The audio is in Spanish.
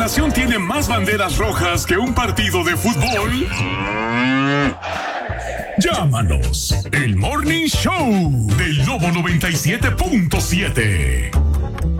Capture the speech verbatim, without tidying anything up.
nación tiene más banderas rojas que un partido de fútbol? Llámanos. El Morning Show del Lobo noventa y siete punto siete.